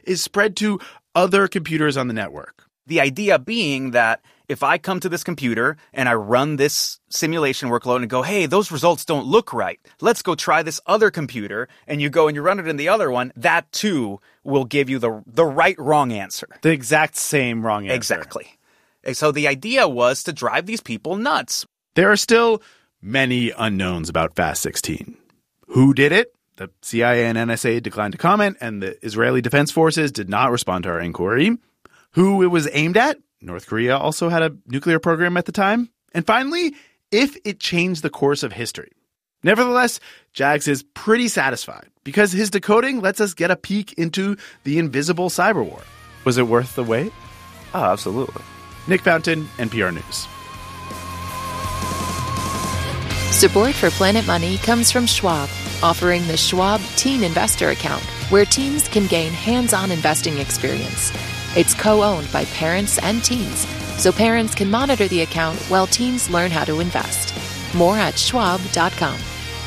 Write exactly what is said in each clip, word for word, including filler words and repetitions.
is spread to other computers on the network. The idea being that if I come to this computer and I run this simulation workload and go, hey, those results don't look right. Let's go try this other computer. And you go and you run it in the other one. That, too, will give you the the right wrong answer. The exact same wrong answer. Exactly. And so the idea was to drive these people nuts. There are still many unknowns about Fast sixteen. Who did it? The C I A and N S A declined to comment, and the Israeli Defense Forces did not respond to our inquiry. Who it was aimed at? North Korea also had a nuclear program at the time. And finally, if it changed the course of history. Nevertheless, Jags is pretty satisfied because his decoding lets us get a peek into the invisible cyber war. Was it worth the wait? Oh, absolutely. Nick Fountain, N P R News. Support for Planet Money comes from Schwab, offering the Schwab Teen Investor Account, where teens can gain hands-on investing experience. It's co-owned by parents and teens, so parents can monitor the account while teens learn how to invest. More at schwab dot com.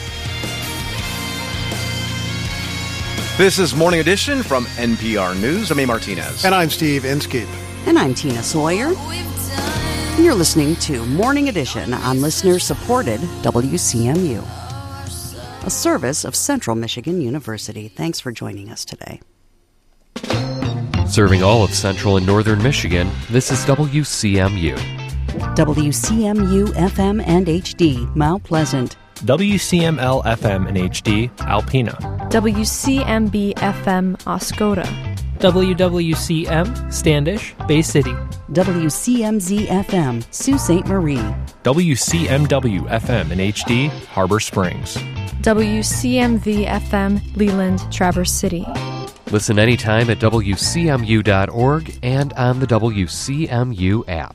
This is Morning Edition from N P R News. I'm A. Martinez. And I'm Steve Inskeep. And I'm Tina Sawyer. And you're listening to Morning Edition on listener-supported W C M U, a service of Central Michigan University. Thanks for joining us today. Serving all of Central and Northern Michigan, this is W C M U. W C M U F M and H D, Mount Pleasant. W C M L F M and H D, Alpena. W C M B F M, Oscoda. W W C M, Standish, Bay City. W C M Z F M, Sault Ste. Marie. W C M W F M and H D, Harbor Springs. W C M V F M, Leland, Traverse City. Listen anytime at W C M U dot org and on the W C M U app.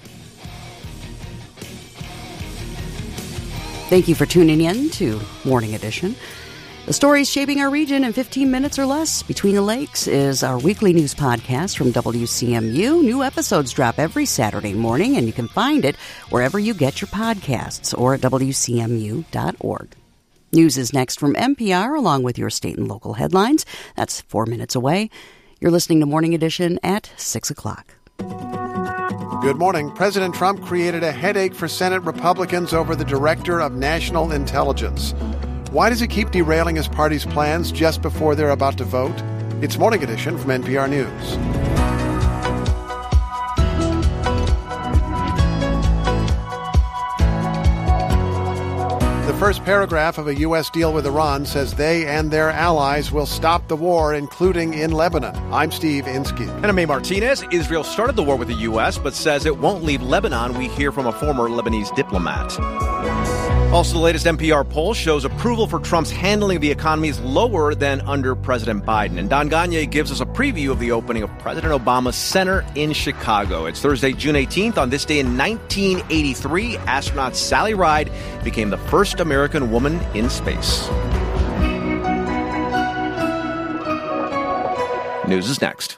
Thank you for tuning in to Morning Edition. The stories shaping our region in fifteen minutes or less. Between the Lakes is our weekly news podcast from W C M U. New episodes drop every Saturday morning, and you can find it wherever you get your podcasts or at W C M U dot org. News is next from N P R, along with your state and local headlines. That's four minutes away. You're listening to Morning Edition at six o'clock. Good morning. President Trump created a headache for Senate Republicans over the Director of National Intelligence. Why does he keep derailing his party's plans just before they're about to vote? It's Morning Edition from N P R News. The first paragraph of a U S deal with Iran says they and their allies will stop the war, including in Lebanon. I'm Steve Inskeep. And I'm A. Martinez. Israel started the war with the U S, but says it won't leave Lebanon. We hear from a former Lebanese diplomat. Also, the latest N P R poll shows approval for Trump's handling of the economy is lower than under President Biden. And Don Gagne gives us a preview of the opening of President Obama's Center in Chicago. It's Thursday, June eighteenth. On this day in nineteen eighty-three, astronaut Sally Ride became the first American woman in space. News is next.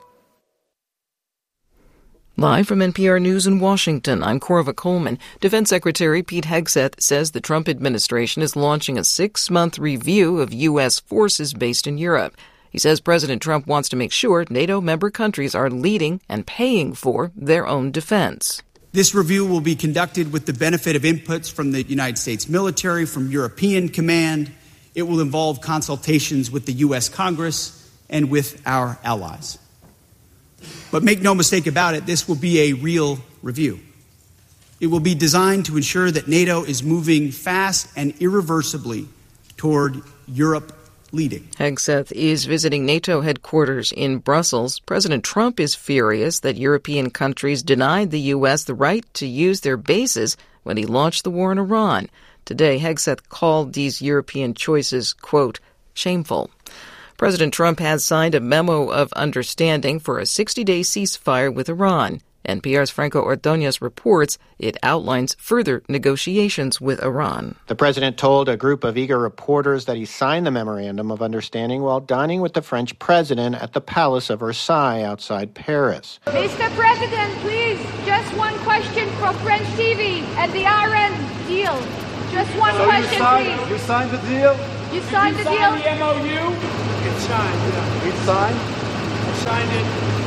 Live from N P R News in Washington, I'm Corva Coleman. Defense Secretary Pete Hegseth says the Trump administration is launching a six-month review of U S forces based in Europe. He says President Trump wants to make sure NATO member countries are leading and paying for their own defense. This review will be conducted with the benefit of inputs from the United States military, from European Command. It will involve consultations with the U S Congress and with our allies. But make no mistake about it, this will be a real review. It will be designed to ensure that NATO is moving fast and irreversibly toward Europe leading. Hegseth is visiting NATO headquarters in Brussels. President Trump is furious that European countries denied the U S the right to use their bases when he launched the war in Iran. Today, Hegseth called these European choices, quote, shameful. President Trump has signed a memo of understanding for a sixty-day ceasefire with Iran. N P R's Franco Ordonez reports it outlines further negotiations with Iran. The president told a group of eager reporters that he signed the memorandum of understanding while dining with the French president at the Palace of Versailles outside Paris. Mister President, please, just one question from French T V and the R N deal. Just one so question, you signed, please. You signed the deal? You signed you the signed deal? the M O U? It's signed, yeah. We signed? I signed ended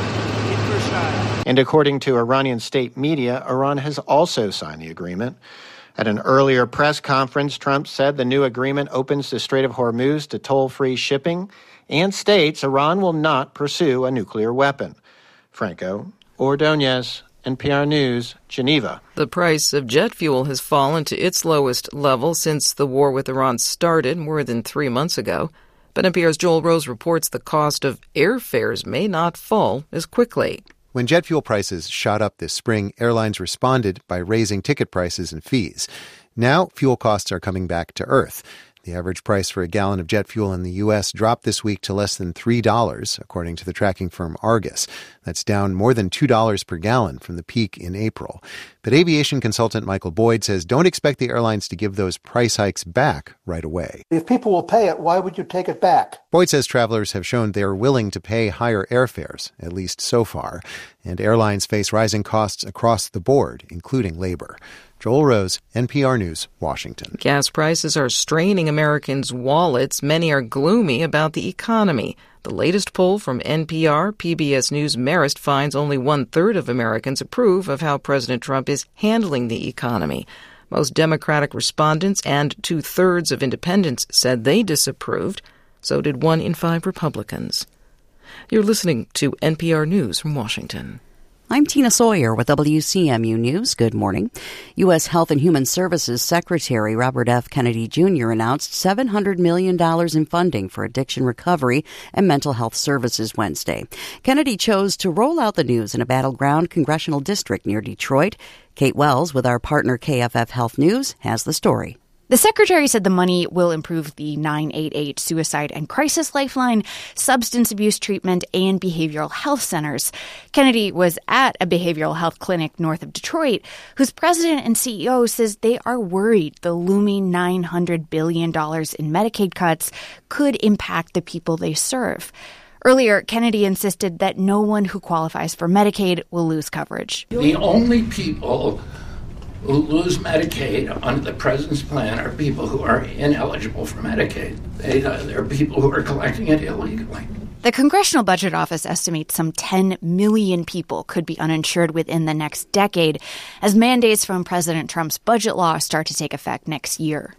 in Versailles. And according to Iranian state media, Iran has also signed the agreement. At an earlier press conference, Trump said the new agreement opens the Strait of Hormuz to toll-free shipping and states Iran will not pursue a nuclear weapon. Franco Ordonez, N P R News, Geneva. The price of jet fuel has fallen to its lowest level since the war with Iran started more than three months ago. But N P R's Joel Rose reports the cost of airfares may not fall as quickly. When jet fuel prices shot up this spring, airlines responded by raising ticket prices and fees. Now, fuel costs are coming back to earth. The average price for a gallon of jet fuel in the U S dropped this week to less than three dollars, according to the tracking firm Argus. That's down more than two dollars per gallon from the peak in April. But aviation consultant Michael Boyd says don't expect the airlines to give those price hikes back right away. If people will pay it, why would you take it back? Boyd says travelers have shown they're willing to pay higher airfares, at least so far, and airlines face rising costs across the board, including labor. Joel Rose, N P R News, Washington. Gas prices are straining Americans' wallets. Many are gloomy about the economy. The latest poll from N P R, P B S News Marist finds only one-third of Americans approve of how President Trump is handling the economy. Most Democratic respondents and two-thirds of independents said they disapproved. So did one in five Republicans. You're listening to N P R News from Washington. I'm Tina Sawyer with W C M U News. Good morning. U S. Health and Human Services Secretary Robert F. Kennedy Junior announced seven hundred million dollars in funding for addiction recovery and mental health services Wednesday. Kennedy chose to roll out the news in a battleground congressional district near Detroit. Kate Wells with our partner K F F Health News has the story. The secretary said the money will improve the nine eight eight Suicide and Crisis Lifeline, substance abuse treatment, and behavioral health centers. Kennedy was at a behavioral health clinic north of Detroit, whose president and C E O says they are worried the looming nine hundred billion dollars in Medicaid cuts could impact the people they serve. Earlier, Kennedy insisted that no one who qualifies for Medicaid will lose coverage. The only people who lose Medicaid under the president's plan are people who are ineligible for Medicaid. They, uh, they're people who are collecting it illegally. The Congressional Budget Office estimates some ten million people could be uninsured within the next decade as mandates from President Trump's budget law start to take effect next year.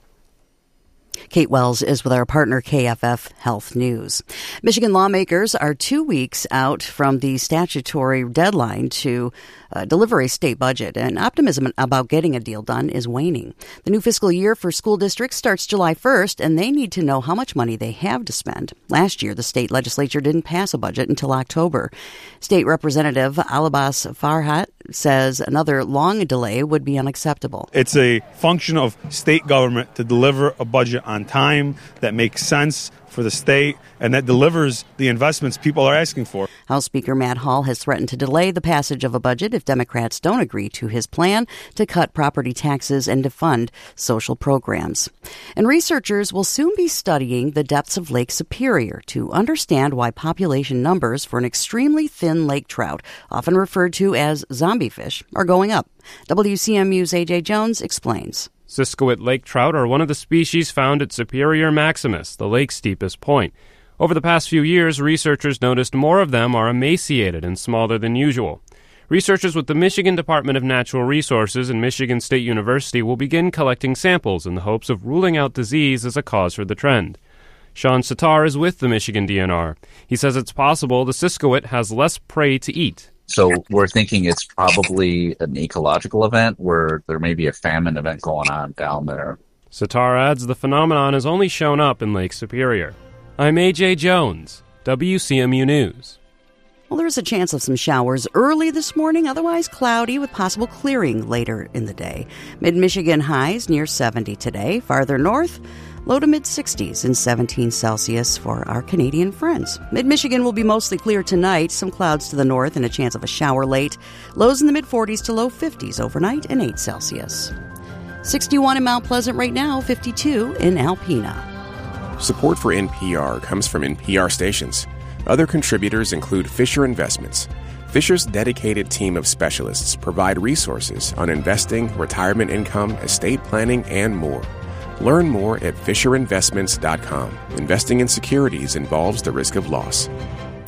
Kate Wells is with our partner K F F Health News. Michigan lawmakers are two weeks out from the statutory deadline to uh, deliver a state budget, and optimism about getting a deal done is waning. The new fiscal year for school districts starts July first, and they need to know how much money they have to spend. Last year, the state legislature didn't pass a budget until October. State Representative Alabas Farhat says another long delay would be unacceptable. It's a function of state government to deliver a budget on time that makes sense for the state and that delivers the investments people are asking for. House Speaker Matt Hall has threatened to delay the passage of a budget if Democrats don't agree to his plan to cut property taxes and to fund social programs. And researchers will soon be studying the depths of Lake Superior to understand why population numbers for an extremely thin lake trout, often referred to as zombie fish, are going up. W C M U's A J Jones explains. Siskiwit lake trout are one of the species found at Superior Maximus, the lake's steepest point. Over the past few years, researchers noticed more of them are emaciated and smaller than usual. Researchers with the Michigan Department of Natural Resources and Michigan State University will begin collecting samples in the hopes of ruling out disease as a cause for the trend. Sean Sitar is with the Michigan D N R. He says it's possible the Siskiwit has less prey to eat. So we're thinking it's probably an ecological event where there may be a famine event going on down there. Sitar adds the phenomenon has only shown up in Lake Superior. I'm A J Jones, W C M U News. Well, there's a chance of some showers early this morning, otherwise cloudy with possible clearing later in the day. Mid-Michigan highs near seventy today. Farther north, low to mid-sixties and seventeen Celsius for our Canadian friends. Mid-Michigan will be mostly clear tonight. Some clouds to the north and a chance of a shower late. Lows in the mid-forties to low fifties overnight and eight Celsius. sixty-one in Mount Pleasant right now, fifty-two in Alpena. Support for N P R comes from N P R stations. Other contributors include Fisher Investments. Fisher's dedicated team of specialists provide resources on investing, retirement income, estate planning, and more. Learn more at fisher investments dot com. Investing in securities involves the risk of loss.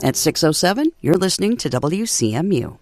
At six oh seven, you're listening to W C M U.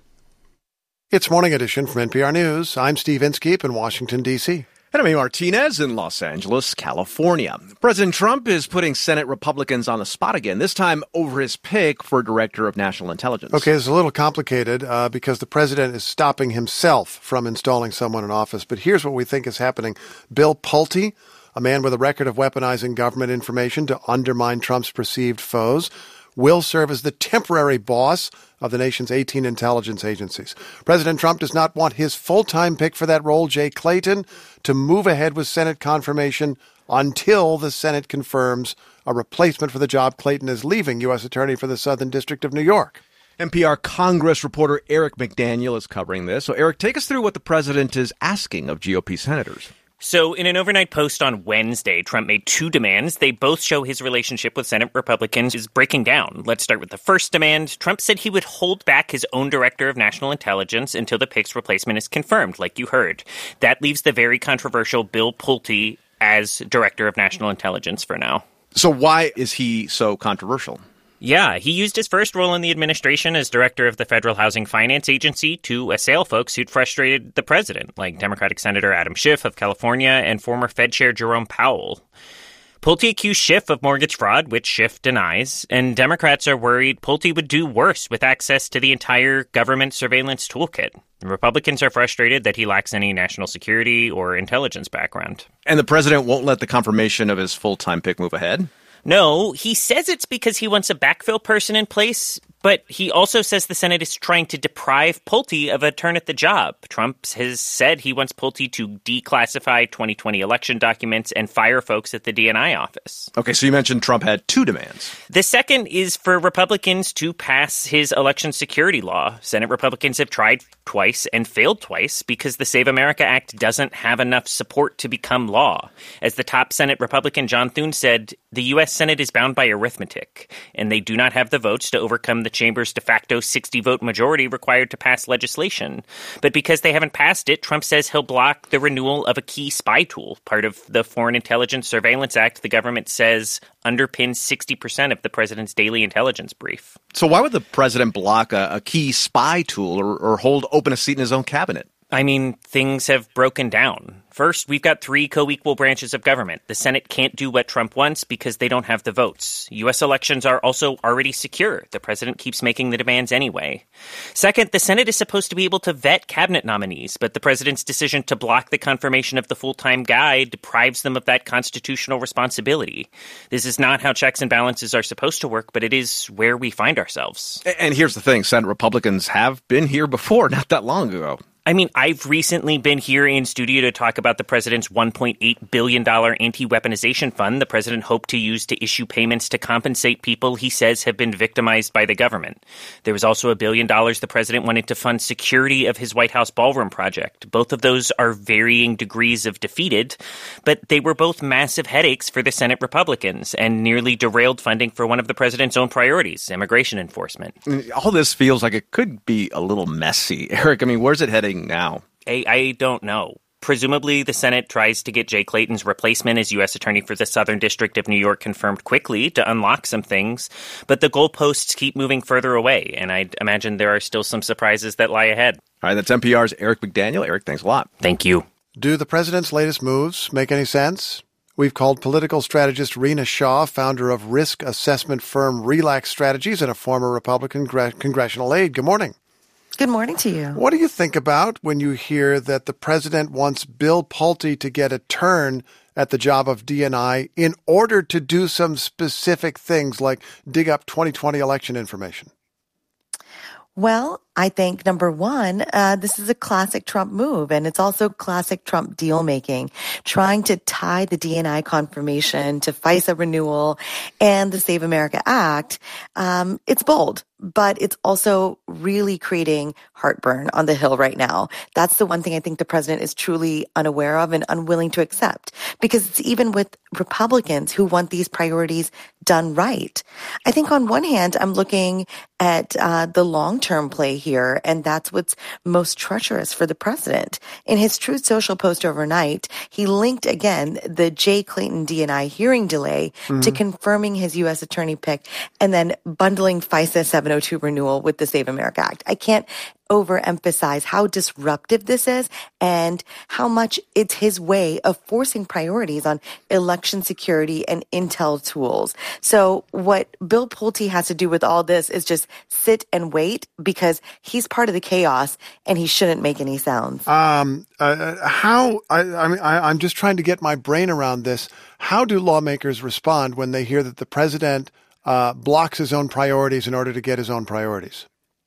It's Morning Edition from N P R News. I'm Steve Inskeep in Washington, D C And I'm Amy Martinez in Los Angeles, California. President Trump is putting Senate Republicans on the spot again, this time over his pick for Director of National Intelligence. Okay, it's a little complicated uh, because the president is stopping himself from installing someone in office. But here's what we think is happening. Bill Pulte, a man with a record of weaponizing government information to undermine Trump's perceived foes, will serve as the temporary boss of the nation's eighteen intelligence agencies. President Trump does not want his full-time pick for that role, Jay Clayton, to move ahead with Senate confirmation until the Senate confirms a replacement for the job. Clayton is leaving U S Attorney for the Southern District of New York. N P R Congress reporter Eric McDaniel is covering this. So, Eric, take us through what the president is asking of G O P senators. So in an overnight post on Wednesday, Trump made two demands. They both show his relationship with Senate Republicans is breaking down. Let's start with the first demand. Trump said he would hold back his own Director of National Intelligence until the pick's replacement is confirmed, like you heard. That leaves the very controversial Bill Pulte as Director of National Intelligence for now. So why is he so controversial? Yeah, he used his first role in the administration as director of the Federal Housing Finance Agency to assail folks who'd frustrated the president, like Democratic Senator Adam Schiff of California and former Fed Chair Jerome Powell. Pulte accused Schiff of mortgage fraud, which Schiff denies, and Democrats are worried Pulte would do worse with access to the entire government surveillance toolkit. Republicans are frustrated that he lacks any national security or intelligence background. And the president won't let the confirmation of his full-time pick move ahead? No, he says it's because he wants a backfill person in place, but he also says the Senate is trying to deprive Pulte of a turn at the job. Trump has said he wants Pulte to declassify twenty twenty election documents and fire folks at the D N I office. Okay, so you mentioned Trump had two demands. The second is for Republicans to pass his election security law. Senate Republicans have tried twice and failed twice because the Save America Act doesn't have enough support to become law. As the top Senate Republican John Thune said, the U S Senate is bound by arithmetic, and they do not have the votes to overcome the chamber's de facto sixty-vote majority required to pass legislation. But because they haven't passed it, Trump says he'll block the renewal of a key spy tool, part of the Foreign Intelligence Surveillance Act the government says underpins sixty percent of the president's daily intelligence brief. So why would the president block a, a key spy tool or, or hold open a seat in his own cabinet? I mean, things have broken down. First, we've got three co-equal branches of government. The Senate can't do what Trump wants because they don't have the votes. U S elections are also already secure. The president keeps making the demands anyway. Second, the Senate is supposed to be able to vet cabinet nominees, but the president's decision to block the confirmation of the full-time guy deprives them of that constitutional responsibility. This is not how checks and balances are supposed to work, but it is where we find ourselves. And here's the thing, Senate Republicans have been here before, not that long ago. I mean, I've recently been here in studio to talk about the president's one point eight billion dollars anti-weaponization fund the president hoped to use to issue payments to compensate people he says have been victimized by the government. There was also a billion dollars the president wanted to fund security of his White House ballroom project. Both of those are varying degrees of defeated, but they were both massive headaches for the Senate Republicans and nearly derailed funding for one of the president's own priorities, immigration enforcement. All this feels like it could be a little messy. Eric, I mean, where's it heading now? I, I don't know. Presumably, the Senate tries to get Jay Clayton's replacement as U S Attorney for the Southern District of New York confirmed quickly to unlock some things, but the goalposts keep moving further away, and I imagine there are still some surprises that lie ahead. All right, that's N P R's Eric McDaniel. Eric, thanks a lot. Thank you. Do the president's latest moves make any sense? We've called political strategist Rena Shaw, founder of risk assessment firm Relax Strategies and a former Republican congr- congressional aide. Good morning. Good morning to you. What do you think about when you hear that the president wants Bill Pulte to get a turn at the job of D N I in order to do some specific things like dig up twenty twenty election information? Well, I think, number one, uh, this is a classic Trump move, and it's also classic Trump deal-making, trying to tie the D N I confirmation to FISA renewal and the Save America Act. Um, it's bold, but it's also really creating heartburn on the Hill right now. That's the one thing I think the president is truly unaware of and unwilling to accept, because it's even with Republicans who want these priorities done right. I think on one hand, I'm looking at uh, the long-term play here, and that's what's most treacherous for the president. In his Truth Social post overnight, he linked again the Jay Clayton D and I hearing delay mm-hmm. to confirming his U S attorney pick and then bundling FISA seven oh two renewal with the Save America Act. I can't overemphasize how disruptive this is and how much it's his way of forcing priorities on election security and intel tools. So what Bill Pulte has to do with all this is just sit and wait because he's part of the chaos and he shouldn't make any sounds. Um, uh, how, I, I mean, I, I'm just trying to get my brain around this. How do lawmakers respond when they hear that the president uh, blocks his own priorities in order to get his own priorities?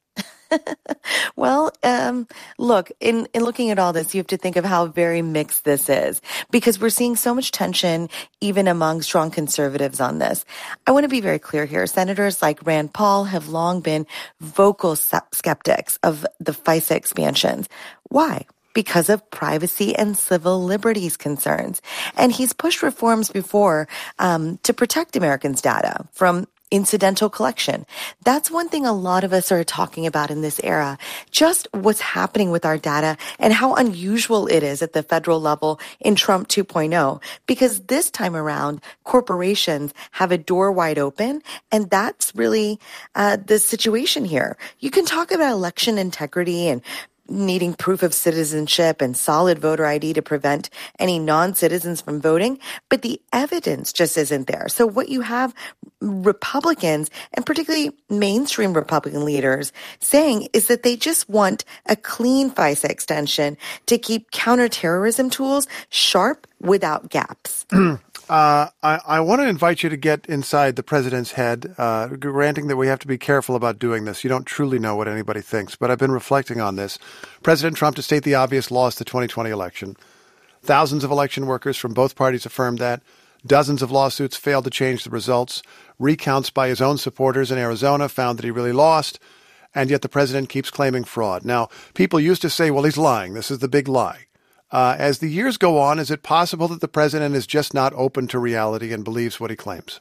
Well, um, look, in, in looking at all this, you have to think of how very mixed this is because we're seeing so much tension even among strong conservatives on this. I want to be very clear here. Senators like Rand Paul have long been vocal skeptics of the FISA expansions. Why? Because of privacy and civil liberties concerns. And he's pushed reforms before um, to protect Americans' data from incidental collection. That's one thing a lot of us are talking about in this era, just what's happening with our data and how unusual it is at the federal level in Trump two point oh. Because this time around, corporations have a door wide open, and that's really uh, the situation here. You can talk about election integrity and needing proof of citizenship and solid voter I D to prevent any non-citizens from voting, but the evidence just isn't there. So what you have Republicans, and particularly mainstream Republican leaders, saying is that they just want a clean FISA extension to keep counterterrorism tools sharp without gaps. Uh, I, I want to invite you to get inside the president's head, uh, granting that we have to be careful about doing this. You don't truly know what anybody thinks, but I've been reflecting on this. President Trump, to state the obvious, lost the twenty twenty election. Thousands of election workers from both parties affirmed that. Dozens of lawsuits failed to change the results. Recounts by his own supporters in Arizona found that he really lost, and yet the president keeps claiming fraud. Now, people used to say, well, he's lying. This is the big lie. Uh, as the years go on, is it possible that the president is just not open to reality and believes what he claims?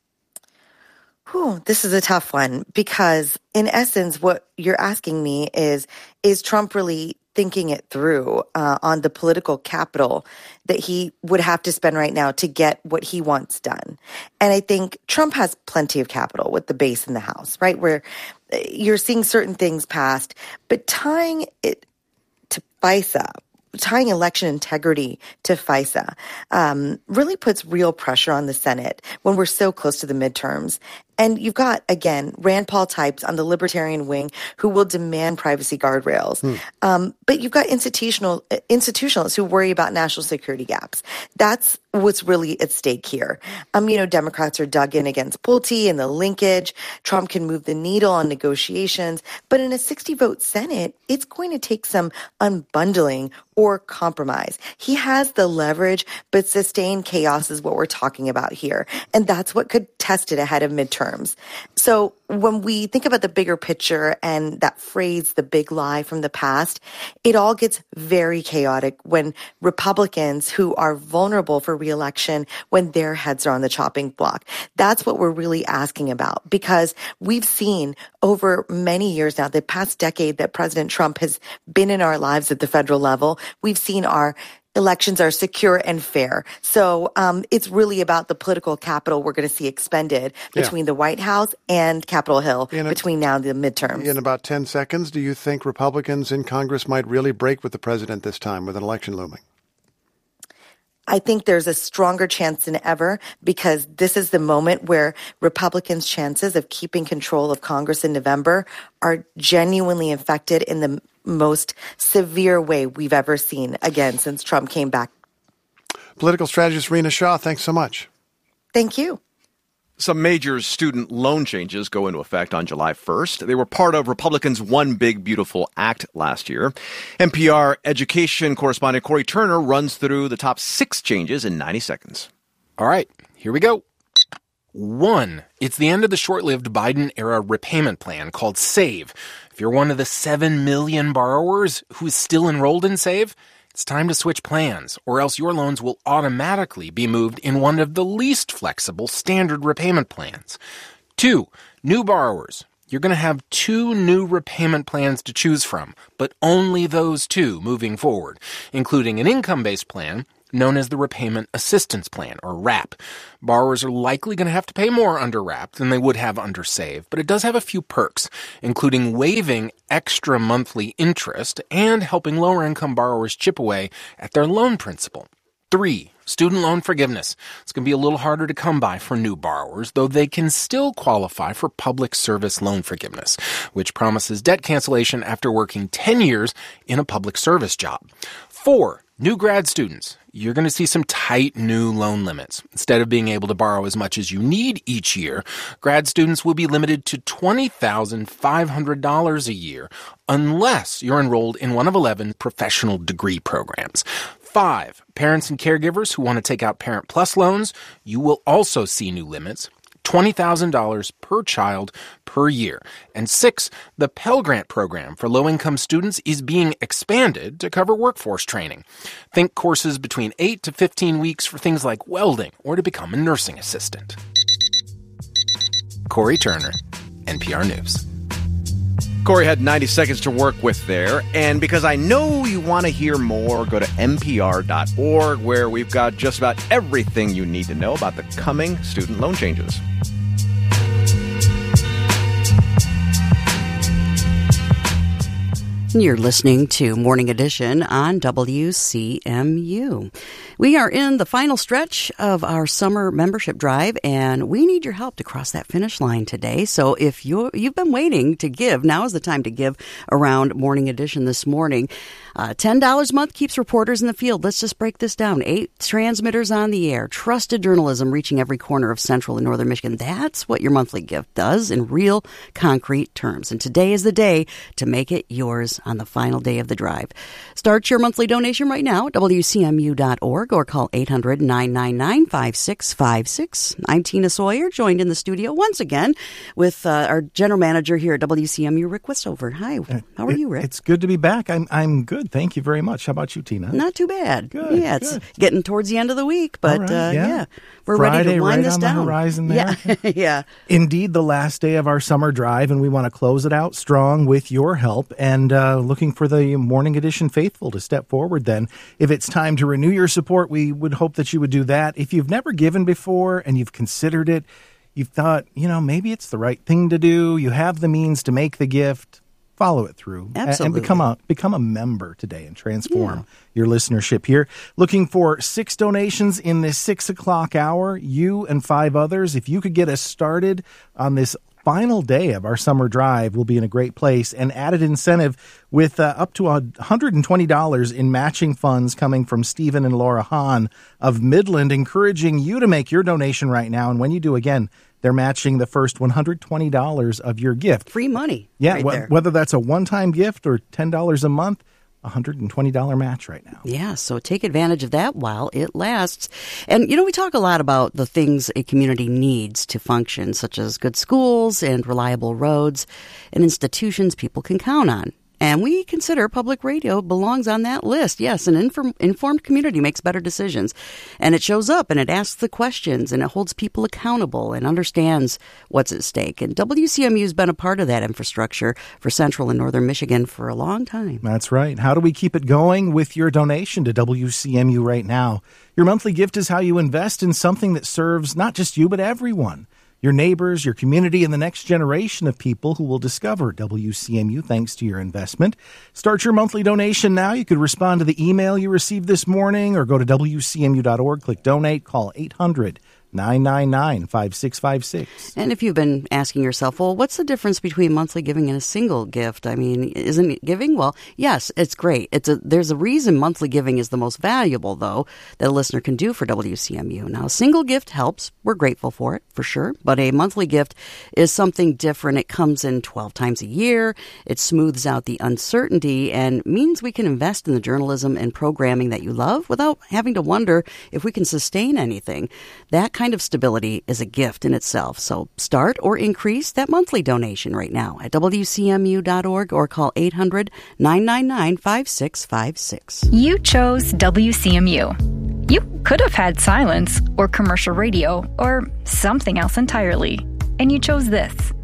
Whew, this is a tough one because, in essence, what you're asking me is, is Trump really thinking it through uh, on the political capital that he would have to spend right now to get what he wants done? And I think Trump has plenty of capital with the base in the House, right, where you're seeing certain things passed, but tying it to FISA, tying election integrity to FISA um, really puts real pressure on the Senate when we're so close to the midterms. And you've got, again, Rand Paul types on the libertarian wing who will demand privacy guardrails. Hmm. Um, but you've got institutional institutionalists who worry about national security gaps. That's what's really at stake here. Um, you know, Democrats are dug in against Pulte and the linkage. Trump can move the needle on negotiations. But in a sixty-vote Senate, it's going to take some unbundling or compromise. He has the leverage, but sustained chaos is what we're talking about here. And that's what could test it ahead of midterms. So when we think about the bigger picture and that phrase, the big lie from the past, it all gets very chaotic when Republicans who are vulnerable for reelection, when their heads are on the chopping block. That's what we're really asking about, because we've seen over many years now, the past decade that President Trump has been in our lives at the federal level, we've seen our elections are secure and fair. So um, it's really about the political capital we're going to see expended between yeah. the White House and Capitol Hill in between a, now and the midterms. In about ten seconds, do you think Republicans in Congress might really break with the president this time with an election looming? I think there's a stronger chance than ever because this is the moment where Republicans' chances of keeping control of Congress in November are genuinely affected in the most severe way we've ever seen, again, since Trump came back. Political strategist Rina Shah, thanks so much. Thank you. Some major student loan changes go into effect on July first. They were part of Republicans' One Big Beautiful Act last year. N P R education correspondent Corey Turner runs through the top six changes in ninety seconds. All right, here we go. One, it's the end of the short-lived Biden-era repayment plan called SAVE. If you're one of the seven million borrowers who's still enrolled in SAVE, it's time to switch plans, or else your loans will automatically be moved in one of the least flexible standard repayment plans. Two, new borrowers. you're going to have two new repayment plans to choose from, but only those two moving forward, including an income-based plan known as the Repayment Assistance Plan, or RAP. Borrowers are likely going to have to pay more under RAP than they would have under SAVE, but it does have a few perks, including waiving extra monthly interest and helping lower-income borrowers chip away at their loan principal. Three, student loan forgiveness. It's going to be a little harder to come by for new borrowers, though they can still qualify for public service loan forgiveness, which promises debt cancellation after working ten years in a public service job. Four, new grad students. You're going to see some tight new loan limits. Instead of being able to borrow as much as you need each year, grad students will be limited to twenty thousand five hundred dollars a year unless you're enrolled in one of eleven professional degree programs. Five, parents and caregivers who want to take out Parent Plus loans, you will also see new limits, twenty thousand dollars per child per year. And six, the Pell Grant program for low-income students is being expanded to cover workforce training. Think courses between eight to fifteen weeks for things like welding or to become a nursing assistant. Corey Turner, N P R News. Corey had ninety seconds to work with there, and because I know you want to hear more, go to N P R dot org, where we've got just about everything you need to know about the coming student loan changes. You're listening to Morning Edition on W C M U. We are in the final stretch of our summer membership drive, and we need your help to cross that finish line today. So if you you've been waiting to give, now is the time to give around Morning Edition this morning. Uh, ten dollars a month keeps reporters in the field. Let's just break this down. Eight transmitters on the air, trusted journalism reaching every corner of central and northern Michigan. That's what your monthly gift does in real, concrete terms. And today is the day to make it yours on the final day of the drive. Start your monthly donation right now at W C M U dot org or call eight hundred nine nine nine five six five six. I'm Tina Sawyer, joined in the studio once again with uh, our general manager here at W C M U, Rick Westover. Hi, how are it, you, Rick? It's good to be back. I'm I'm good. Thank you very much. How about you, Tina? Not too bad. Good. Yeah, it's good. getting towards the end of the week, but right, uh, yeah. yeah, we're Friday, ready to wind right this on down. The horizon there. Yeah, yeah. Indeed, the last day of our summer drive, and we want to close it out strong with your help. And uh, looking for the Morning Edition faithful to step forward. Then, if it's time to renew your support, we would hope that you would do that. If you've never given before and you've considered it, you've thought, you know, maybe it's the right thing to do. You have the means to make the gift. Follow it through. Absolutely. And become a become a member today and transform yeah. your listenership here. Looking for six donations in this six o'clock hour. You and five others. If you could get us started on this final day of our summer drive, we'll be in a great place. An added incentive with uh, up to one hundred twenty dollars in matching funds coming from Stephen and Laura Hahn of Midland, encouraging you to make your donation right now. And when you do, again, they're matching the first one hundred twenty dollars of your gift. Free money. Yeah, right wh- there. Whether that's a one-time gift or ten dollars a month, one hundred twenty dollars match right now. Yeah, so take advantage of that while it lasts. And, you know, we talk a lot about the things a community needs to function, such as good schools and reliable roads and institutions people can count on. And we consider public radio belongs on that list. Yes, an inform- informed community makes better decisions. And it shows up and it asks the questions and it holds people accountable and understands what's at stake. And W C M U has been a part of that infrastructure for central and northern Michigan for a long time. That's right. How do we keep it going? With your donation to W C M U right now. Your monthly gift is how you invest in something that serves not just you, but everyone. Your neighbors, your community, and the next generation of people who will discover W C M U thanks to your investment. Start your monthly donation now. You could respond to the email you received this morning or go to W C M U dot org, click donate, call eight hundred nine nine nine five six five six. And if you've been asking yourself, well, what's the difference between monthly giving and a single gift? I mean, isn't it giving? Well, yes, it's great. It's a, there's a reason monthly giving is the most valuable, though, that a listener can do for W C M U. Now, a single gift helps. We're grateful for it, for sure. But a monthly gift is something different. It comes in twelve times a year. It smooths out the uncertainty and means we can invest in the journalism and programming that you love without having to wonder if we can sustain anything. That kind of stability is a gift in itself. So start or increase that monthly donation right now at W C M U dot org or call eight hundred nine nine nine five six five six. You chose W C M U. You could have had silence or commercial radio or something else entirely. And you chose this.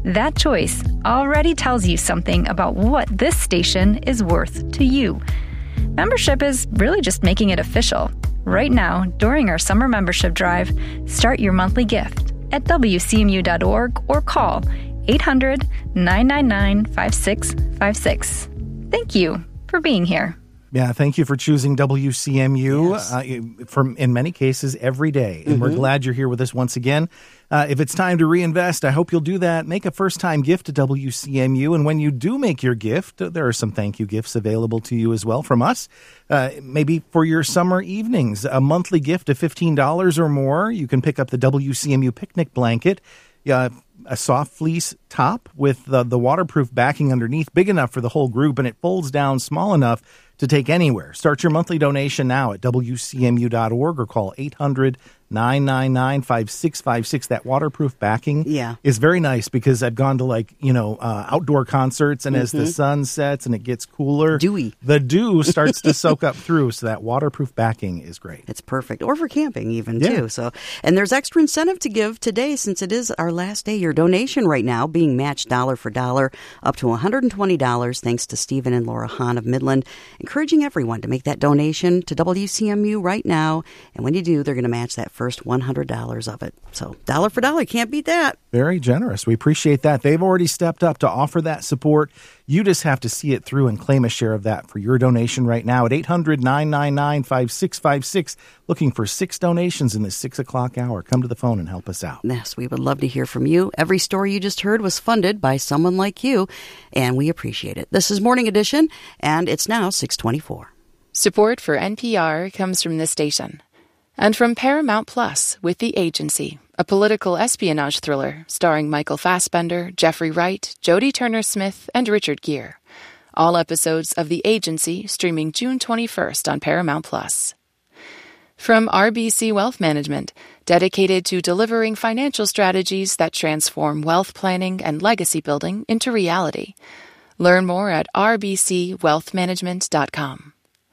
That choice already tells you something about what this station is worth to you. Membership is really just making it official. Right now, during our summer membership drive, start your monthly gift at W C M U dot org or call eight hundred, nine nine nine, five six five six. Thank you for being here. Yeah, thank you for choosing W C M U Yes. uh, from, in many cases, every day. And we're Mhm. glad you're here with us once again. Uh, if it's time to reinvest, I hope you'll do that. Make a first-time gift to W C M U. And when you do make your gift, uh, there are some thank you gifts available to you as well from us. Uh, maybe for your summer evenings, a monthly gift of fifteen dollars or more. You can pick up the W C M U picnic blanket. Uh, a soft fleece top with the, the waterproof backing underneath, big enough for the whole group, and it folds down small enough to take anywhere. Start your monthly donation now at W C M U dot org or call eight hundred, nine nine nine, five six five six. That waterproof backing Yeah. is very nice because I've gone to like, you know, uh, outdoor concerts, and as the Mhm. sun sets and it gets cooler, Dewy. the dew starts to soak up through. So that waterproof backing is great. It's perfect. Or for camping even, Yeah. too. So, and there's extra incentive to give today since it is our last day. Your donation right now being matched dollar for dollar up to one hundred twenty dollars thanks to Stephen and Laura Hahn of Midland, encouraging everyone to make that donation to W C M U right now. And when you do, they're going to match that first one hundred dollars of it. So dollar for dollar, can't beat that. Very generous. We appreciate that. They've already stepped up to offer that support. You just have to see it through and claim a share of that for your donation right now at eight hundred, nine nine nine, five six five six. Looking for six donations in the six o'clock hour. Come to the phone and help us out. Yes, we would love to hear from you. Every story you just heard was funded by someone like you, and we appreciate it. This is Morning Edition, and it's now six twenty-four. Support for N P R comes from this station. And from Paramount Plus with The Agency, a political espionage thriller starring Michael Fassbender, Jeffrey Wright, Jodie Turner-Smith, and Richard Gere. All episodes of The Agency streaming June twenty-first on Paramount Plus. From R B C Wealth Management, dedicated to delivering financial strategies that transform wealth planning and legacy building into reality. Learn more at r b c wealth management dot com.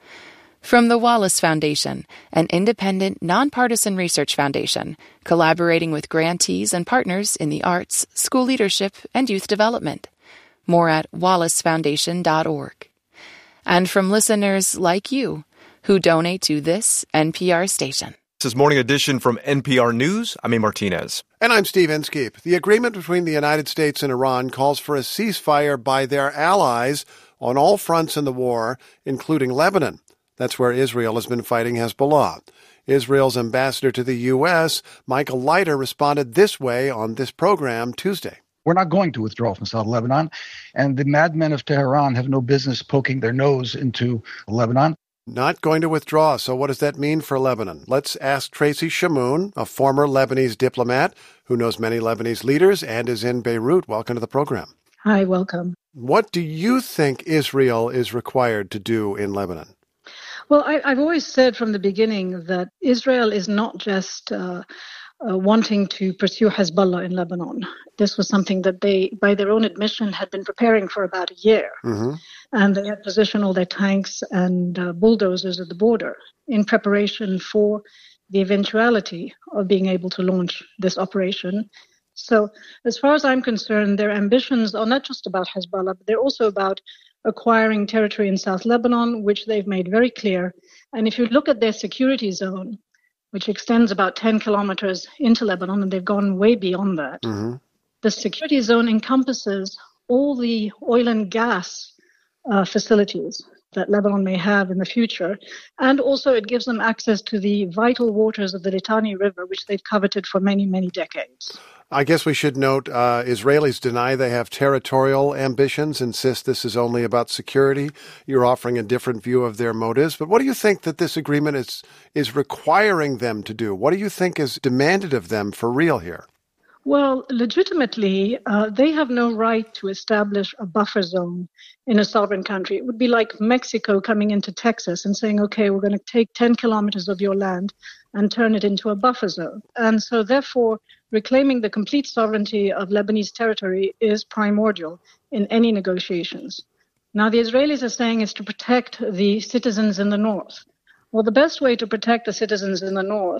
From the Wallace Foundation, an independent, nonpartisan research foundation, collaborating with grantees and partners in the arts, school leadership, and youth development. More at wallace foundation dot org. And from listeners like you, who donate to this N P R station. This is Morning Edition from N P R News. I'm A. Martinez. And I'm Steve Inskeep. The agreement between the United States and Iran calls for a ceasefire by their allies on all fronts in the war, including Lebanon. That's where Israel has been fighting Hezbollah. Israel's ambassador to the U S, Michael Leiter, responded this way on this program Tuesday. We're not going to withdraw from South Lebanon, and the madmen of Tehran have no business poking their nose into Lebanon. Not going to withdraw. So what does that mean for Lebanon? Let's ask Tracy Shamoun, a former Lebanese diplomat who knows many Lebanese leaders and is in Beirut. Welcome to the program. Hi, welcome. What do you think Israel is required to do in Lebanon? Well, I, I've always said from the beginning that Israel is not just uh, uh, wanting to pursue Hezbollah in Lebanon. This was something that they, by their own admission, had been preparing for about a year. Mm-hmm. And they had positioned all their tanks and uh, bulldozers at the border in preparation for the eventuality of being able to launch this operation. So as far as I'm concerned, their ambitions are not just about Hezbollah, but they're also about acquiring territory in South Lebanon, which they've made very clear. And if you look at their security zone, which extends about ten kilometers into Lebanon, and they've gone way beyond that, mm-hmm. the security zone encompasses all the oil and gas uh, facilities that Lebanon may have in the future. And also it gives them access to the vital waters of the Litani River, which they've coveted for many, many decades. I guess we should note uh, Israelis deny they have territorial ambitions, insist this is only about security. You're offering a different view of their motives. But what do you think that this agreement is is requiring them to do? What do you think is demanded of them for real here? Well, legitimately, uh, they have no right to establish a buffer zone in a sovereign country. It would be like Mexico coming into Texas and saying, okay, we're going to take ten kilometers of your land and turn it into a buffer zone. And so therefore, reclaiming the complete sovereignty of Lebanese territory is primordial in any negotiations. Now, the Israelis are saying is to protect the citizens in the north. Well, the best way to protect the citizens in the north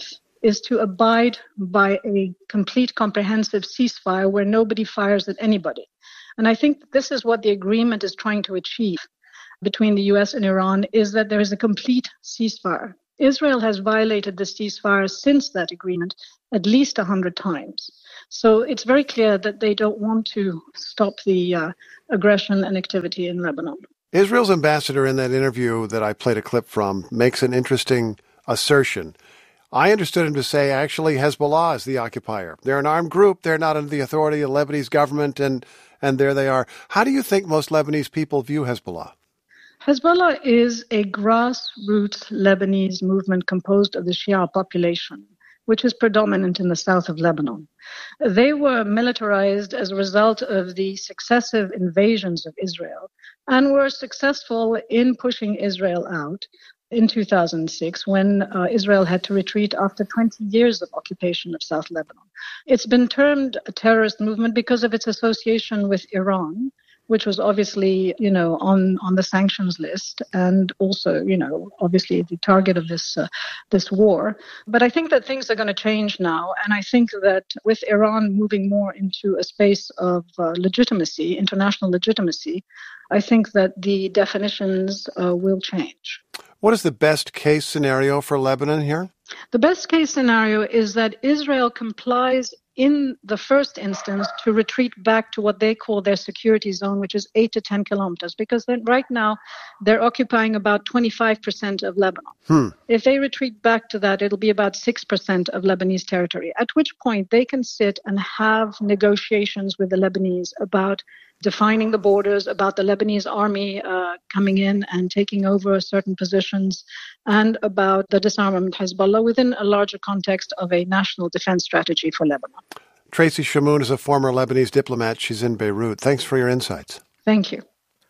is to abide by a complete comprehensive ceasefire where nobody fires at anybody. And I think this is what the agreement is trying to achieve between the U S and Iran, is that there is a complete ceasefire. Israel has violated the ceasefire since that agreement at least one hundred times. So it's very clear that they don't want to stop the uh, aggression and activity in Lebanon. Israel's ambassador in that interview that I played a clip from makes an interesting assertion. I understood him to say actually Hezbollah is the occupier. They're an armed group. They're not under the authority of the Lebanese government, and, and there they are. How do you think most Lebanese people view Hezbollah? Hezbollah is a grassroots Lebanese movement composed of the Shia population, which is predominant in the south of Lebanon. They were militarized as a result of the successive invasions of Israel and were successful in pushing Israel out in two thousand six when uh, Israel had to retreat after twenty years of occupation of South Lebanon. It's been termed a terrorist movement because of its association with Iran, which was obviously, you know, on, on the sanctions list and also, you know, obviously the target of this uh, this war. But I think that things are going to change now. And I think that with Iran moving more into a space of uh, legitimacy, international legitimacy, I think that the definitions uh, will change. What is the best case scenario for Lebanon here? The best case scenario is that Israel complies in the first instance to retreat back to what they call their security zone, which is eight to ten kilometers, because then right now they're occupying about twenty-five percent of Lebanon. Hmm. If they retreat back to that, it'll be about six percent of Lebanese territory, at which point they can sit and have negotiations with the Lebanese about defining the borders, about the Lebanese army uh, coming in and taking over certain positions, and about the disarmament of Hezbollah within a larger context of a national defense strategy for Lebanon. Tracy Shamoun is a former Lebanese diplomat. She's in Beirut. Thanks for your insights. Thank you.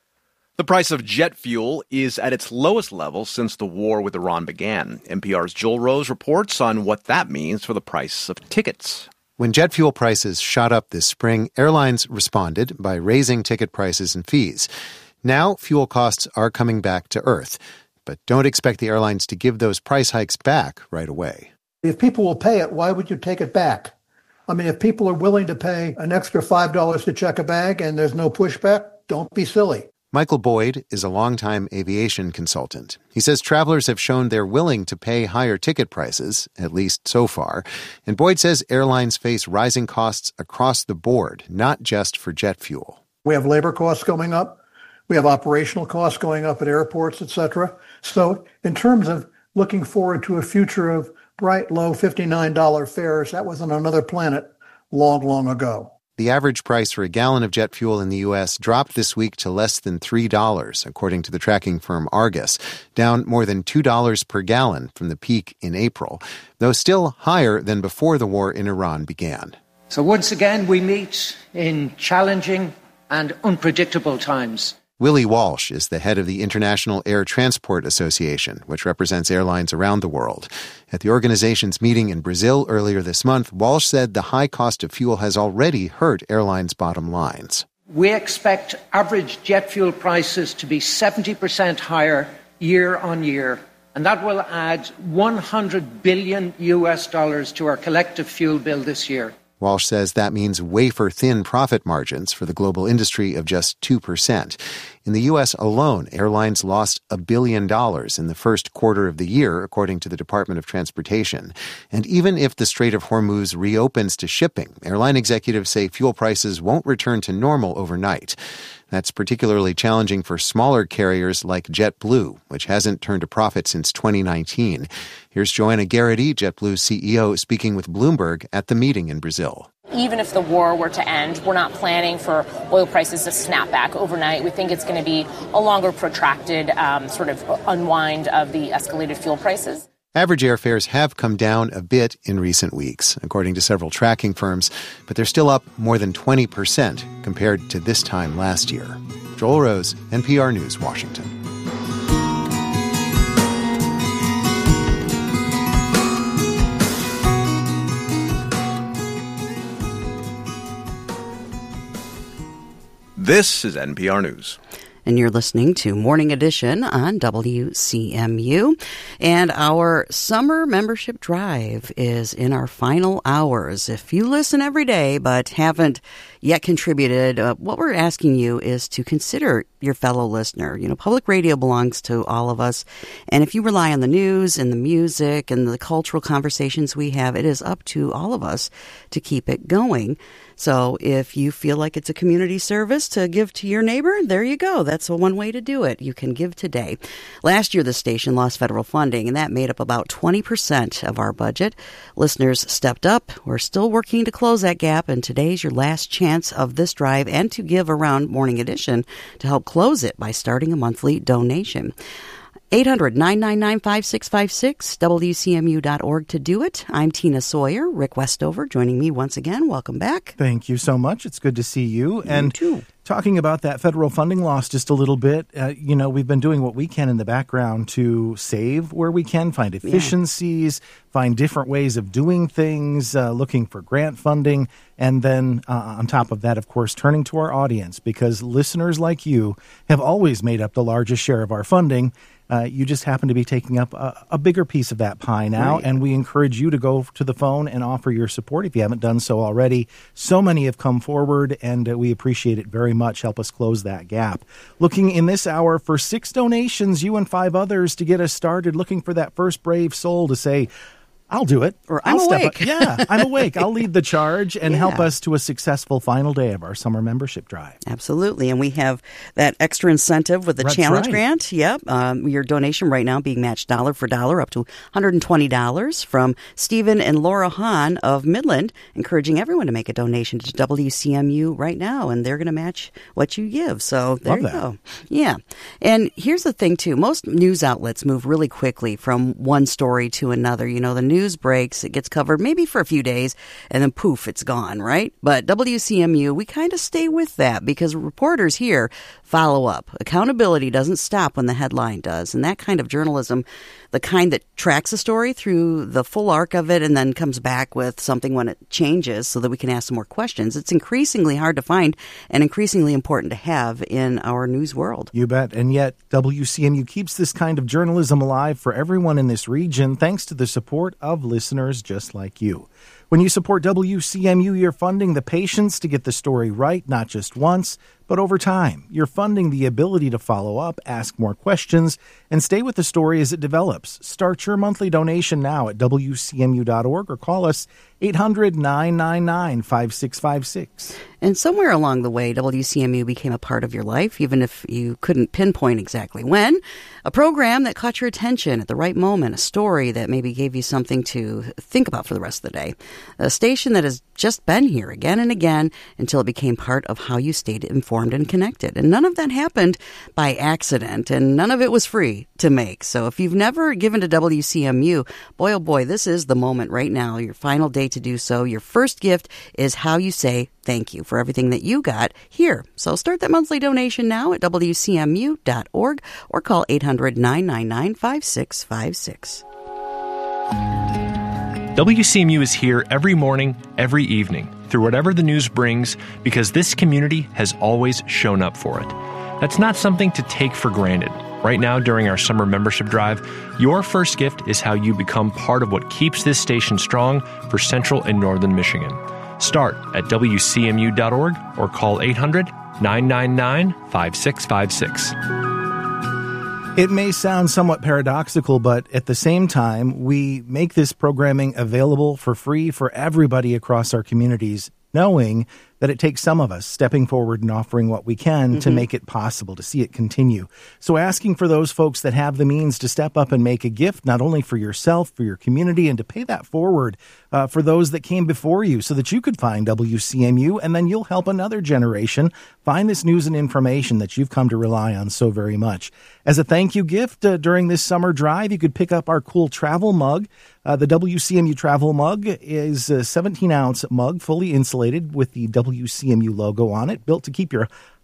The price of jet fuel is at its lowest level since the war with Iran began. N P R's Joel Rose reports on what that means for the price of tickets. When jet fuel prices shot up this spring, airlines responded by raising ticket prices and fees. Now, fuel costs are coming back to earth. But don't expect the airlines to give those price hikes back right away. If people will pay it, why would you take it back? I mean, if people are willing to pay an extra five dollars to check a bag and there's no pushback, don't be silly. Michael Boyd is a longtime aviation consultant. He says travelers have shown they're willing to pay higher ticket prices, at least so far. And Boyd says airlines face rising costs across the board, not just for jet fuel. We have labor costs going up. We have operational costs going up at airports, et cetera. So in terms of looking forward to a future of bright, low fifty-nine dollars fares, that was on another planet long, long ago. The average price for a gallon of jet fuel in the U S dropped this week to less than three dollars, according to the tracking firm Argus, down more than two dollars per gallon from the peak in April, though still higher than before the war in Iran began. So once again, we meet in challenging and unpredictable times. Willie Walsh is the head of the International Air Transport Association, which represents airlines around the world. At the organization's meeting in Brazil earlier this month, Walsh said the high cost of fuel has already hurt airlines' bottom lines. We expect average jet fuel prices to be seventy percent higher year on year, and that will add one hundred billion U S dollars to our collective fuel bill this year. Walsh says that means wafer-thin profit margins for the global industry of just two percent. In the U S alone, airlines lost a billion dollars in the first quarter of the year, according to the Department of Transportation. And even if the Strait of Hormuz reopens to shipping, airline executives say fuel prices won't return to normal overnight. That's particularly challenging for smaller carriers like JetBlue, which hasn't turned a profit since twenty nineteen. Here's Joanna Garrity, JetBlue's C E O, speaking with Bloomberg at the meeting in Brazil. Even if the war were to end, we're not planning for oil prices to snap back overnight. We think it's going to be a longer protracted um, sort of unwind of the escalated fuel prices. Average airfares have come down a bit in recent weeks, according to several tracking firms, but they're still up more than twenty percent compared to this time last year. Joel Rose, N P R News, Washington. This is N P R News. and you're listening to Morning Edition on W C M U. And our summer membership drive is in our final hours. If you listen every day but haven't yet contributed, uh, what we're asking you is to consider your fellow listener. You know, public radio belongs to all of us. And if you rely on the news and the music and the cultural conversations we have, it is up to all of us to keep it going. So if you feel like it's a community service to give to your neighbor, there you go. That's one way to do it. You can give today. Last year, the station lost federal funding, and that made up about twenty percent of our budget. Listeners stepped up. We're still working to close that gap, and today's your last chance of this drive and to give around Morning Edition to help close it by starting a monthly donation. eight hundred, nine nine nine, five six five six, W C M U dot org to do it. I'm Tina Sawyer. Rick Westover joining me once again. Welcome back. Thank you so much. It's good to see you. You and too. Talking about that federal funding loss just a little bit, uh, you know, we've been doing what we can in the background to save where we can, find efficiencies, yeah. find different ways of doing things, uh, looking for grant funding, and then uh, on top of that, of course, turning to our audience, because listeners like you have always made up the largest share of our funding. Uh, you just happen to be taking up a, a bigger piece of that pie now, right. and we encourage you to go to the phone and offer your support if you haven't done so already. So many have come forward, and uh, we appreciate it very much. Help us close that gap. Looking in this hour for six donations, you and five others to get us started, looking for that first brave soul to say, I'll do it. Or I'll I'm step awake. Up. Yeah, I'm awake. I'll lead the charge and yeah. help us to a successful final day of our summer membership drive. Absolutely. And we have that extra incentive with the That's challenge right. grant. Yep. Um, your donation right now being matched dollar for dollar up to one hundred twenty dollars from Stephen and Laura Hahn of Midland, encouraging everyone to make a donation to W C M U right now, and they're going to match what you give. So there Love you that. go. Yeah. And here's the thing, too. Most news outlets move really quickly from one story to another. You know, the news breaks, it gets covered maybe for a few days, and then poof, it's gone, right? But W C M U, we kind of stay with that because reporters here follow up. Accountability doesn't stop when the headline does. And that kind of journalism, the kind that tracks a story through the full arc of it and then comes back with something when it changes so that we can ask some more questions, it's increasingly hard to find and increasingly important to have in our news world. You bet. And yet, W C M U keeps this kind of journalism alive for everyone in this region thanks to the support of listeners just like you. When you support W C M U, you're funding the patience to get the story right, not just once, but over time. You're funding the ability to follow up, ask more questions, and stay with the story as it develops. Start your monthly donation now at W C M U dot org or call us eight hundred, nine nine nine, five six five six. And somewhere along the way, W C M U became a part of your life, even if you couldn't pinpoint exactly when. A program that caught your attention at the right moment, a story that maybe gave you something to think about for the rest of the day. A station that has just been here again and again until it became part of how you stayed informed and connected. And none of that happened by accident, and none of it was free to make. So if you've never given to W C M U, boy, oh boy, this is the moment right now, your final day to do so. Your first gift is how you say thank you for everything that you got here. So start that monthly donation now at W C M U dot org or call eight hundred, nine nine nine, five six five six. W C M U is here every morning, every evening, through whatever the news brings, because this community has always shown up for it. That's not something to take for granted. Right now, during our summer membership drive, your first gift is how you become part of what keeps this station strong for Central and Northern Michigan. Start at W C M U dot org or call eight hundred, nine nine nine, five six five six. It may sound somewhat paradoxical, but at the same time, we make this programming available for free for everybody across our communities, knowing that it takes some of us stepping forward and offering what we can mm-hmm. to make it possible, to see it continue. So asking for those folks that have the means to step up and make a gift, not only for yourself, for your community, and to pay that forward uh, for those that came before you so that you could find W C M U, and then you'll help another generation find this news and information that you've come to rely on so very much. As a thank you gift uh, during this summer drive, you could pick up our cool travel mug. Uh, the W C M U travel mug is a seventeen ounce mug, fully insulated with the W C M U logo on it, built to keep your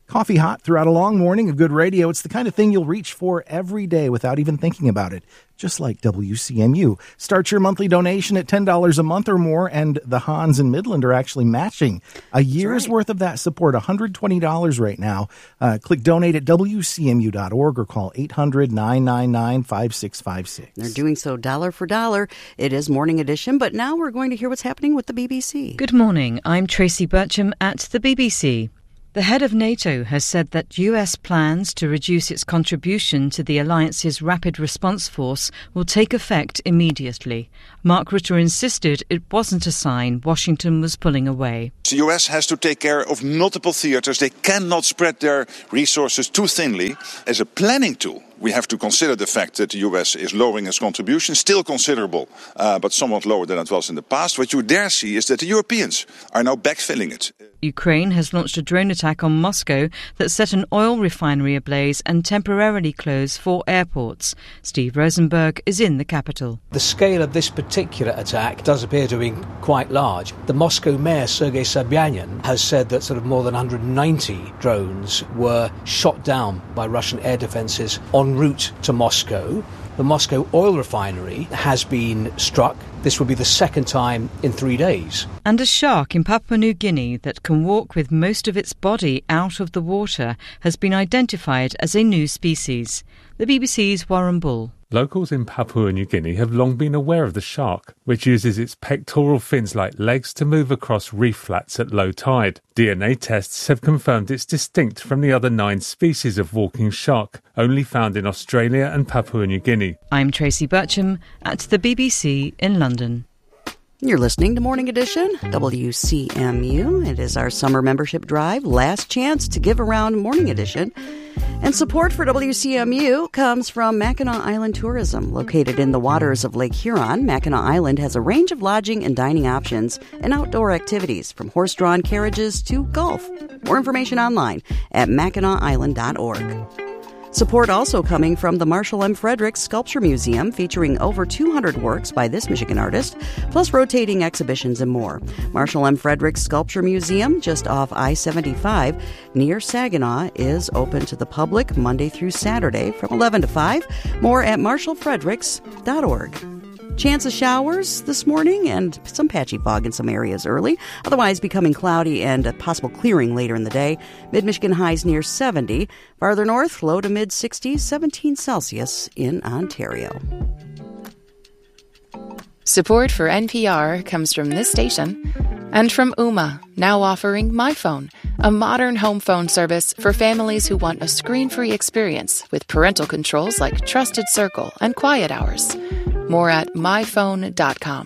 Coffee hot throughout a long morning of good radio. It's the kind of thing you'll reach for every day without even thinking about it, just like W C M U. Start your monthly donation at ten dollars a month or more, and the Hans in Midland are actually matching a year's right. worth of that support, one hundred twenty dollars right now. Uh, click donate at W C M U dot org or call eight hundred, nine nine nine, five six five six. They're doing so dollar for dollar. It is Morning Edition, but now we're going to hear what's happening with the B B C. Good morning. I'm Tracy Bircham at the B B C. The head of NATO has said that U S plans to reduce its contribution to the alliance's rapid response force will take effect immediately. Mark Rutte insisted it wasn't a sign Washington was pulling away. The U S has to take care of multiple theaters. They cannot spread their resources too thinly. As a planning tool, we have to consider the fact that the U S is lowering its contribution, still considerable, uh, but somewhat lower than it was in the past. What you dare see is that the Europeans are now backfilling it. Ukraine has launched a drone attack on Moscow that set an oil refinery ablaze and temporarily closed four airports. Steve Rosenberg is in the capital. The scale of this particular attack does appear to be quite large. The Moscow mayor, Sergei Sobyanin, has said that sort of more than one hundred ninety drones were shot down by Russian air defences en route to Moscow. The Moscow oil refinery has been struck. This will be the second time in three days. And a shark in Papua New Guinea that can walk with most of its body out of the water has been identified as a new species. The B B C's Warren Bull. Locals in Papua New Guinea have long been aware of the shark, which uses its pectoral fins-like legs to move across reef flats at low tide. D N A tests have confirmed it's distinct from the other nine species of walking shark, only found in Australia and Papua New Guinea. I'm Tracy Bircham at the B B C in London. You're listening to Morning Edition, W C M U. It is our summer membership drive, last chance to give around Morning Edition. And support for W C M U comes from Mackinac Island Tourism. Located in the waters of Lake Huron, Mackinac Island has a range of lodging and dining options and outdoor activities, from horse-drawn carriages to golf. More information online at mackinac island dot org. Support also coming from the Marshall M. Fredericks Sculpture Museum, featuring over two hundred works by this Michigan artist, plus rotating exhibitions and more. Marshall M. Fredericks Sculpture Museum, just off I seventy-five near Saginaw, is open to the public Monday through Saturday from eleven to five. More at marshall fredericks dot org. Chance of showers this morning and some patchy fog in some areas early. Otherwise becoming cloudy and a possible clearing later in the day. Mid-Michigan highs near seventy. Farther north, low to mid-sixties, seventeen Celsius in Ontario. Support for N P R comes from this station and from Ooma, now offering My Phone, a modern home phone service for families who want a screen-free experience with parental controls like Trusted Circle and Quiet Hours. More at my phone dot com.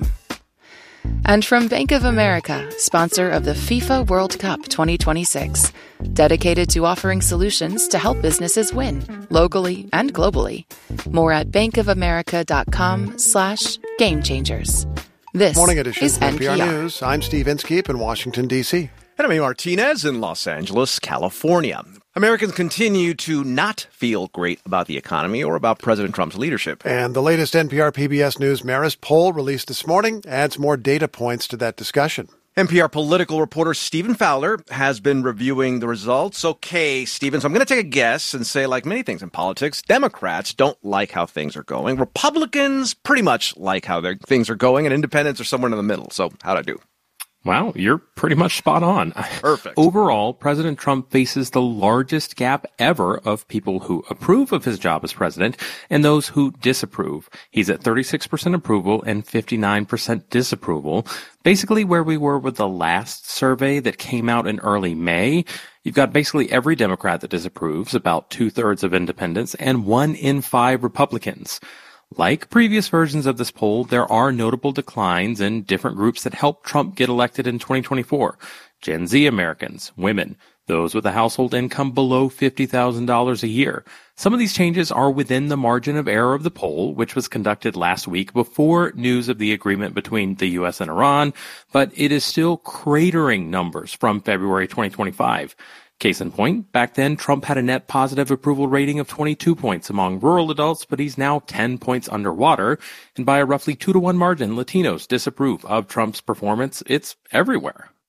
And from Bank of America, sponsor of the FIFA World Cup twenty twenty-six, dedicated to offering solutions to help businesses win, locally and globally. More at bankofamerica.com slash game changers. This Morning Edition is N P R. N P R News. I'm Steve Inskeep in Washington, D C And I'm Amy Martinez in Los Angeles, California. Americans continue to not feel great about the economy or about President Trump's leadership. And the latest N P R P B S News Marist poll released this morning adds more data points to that discussion. N P R political reporter Stephen Fowler has been reviewing the results. Okay, Stephen, so I'm going to take a guess and say, like many things in politics, Democrats don't like how things are going. Republicans pretty much like how their things are going, and independents are somewhere in the middle. So how'd I do? Wow, you're pretty much spot on. Perfect. Overall, President Trump faces the largest gap ever of people who approve of his job as president and those who disapprove. He's at thirty-six percent approval and fifty-nine percent disapproval. Basically where we were with the last survey that came out in early May. You've got basically every Democrat that disapproves, about two-thirds of independents, and one in five Republicans. Like previous versions of this poll, there are notable declines in different groups that helped Trump get elected in twenty twenty-four. Gen Z Americans, women, those with a household income below fifty thousand dollars a year. Some of these changes are within the margin of error of the poll, which was conducted last week before news of the agreement between the U S and Iran, but it is still cratering numbers from February twenty twenty-five. Case in point, back then, Trump had a net positive approval rating of twenty-two points among rural adults, but he's now ten points underwater. And by a roughly two to one margin, Latinos disapprove of Trump's performance. It's everywhere.